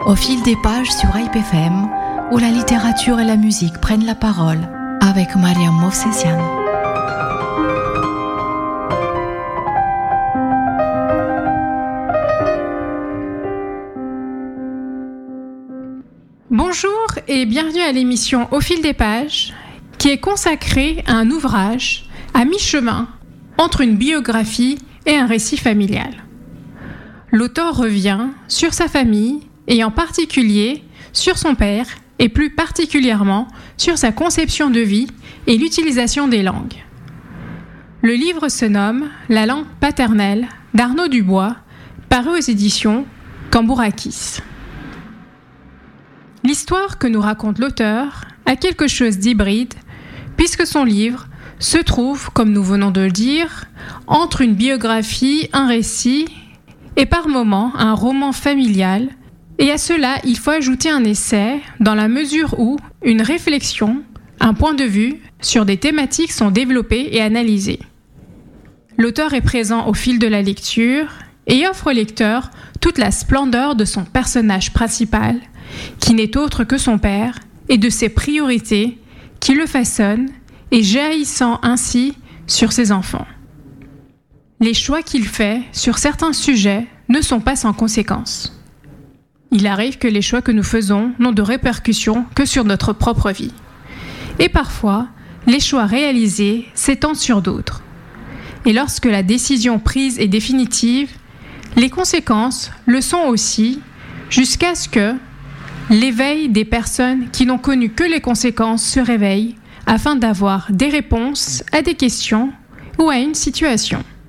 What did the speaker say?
Au fil des pages sur Hype FM, où la littérature et la musique prennent la parole, avec Mariam Movsesian. Bonjour et bienvenue à l'émission Au fil des pages, qui est consacrée à un ouvrage à mi-chemin entre une biographie et un récit familial. L'auteur revient sur sa famille et en particulier sur son père et plus particulièrement sur sa conception de vie et l'utilisation des langues. Le livre se nomme La langue paternelle d'Arnaud Dubois, paru aux éditions Cambourakis. L'histoire que nous raconte l'auteur a quelque chose d'hybride puisque son livre se trouve, comme nous venons de le dire, entre une biographie, un récit et par moments un roman familial. Et à cela, il faut ajouter un essai dans la mesure où une réflexion, un point de vue sur des thématiques sont développées et analysées. L'auteur est présent au fil de la lecture et offre au lecteur toute la splendeur de son personnage principal, qui n'est autre que son père, et de ses priorités qui le façonnent et jaillissant ainsi sur ses enfants. Les choix qu'il fait sur certains sujets ne sont pas sans conséquences. Il arrive que les choix que nous faisons n'ont de répercussions que sur notre propre vie. Et parfois, les choix réalisés s'étendent sur d'autres. Et lorsque la décision prise est définitive, les conséquences le sont aussi, jusqu'à ce que l'éveil des personnes qui n'ont connu que les conséquences se réveille afin d'avoir des réponses à des questions ou à une situation.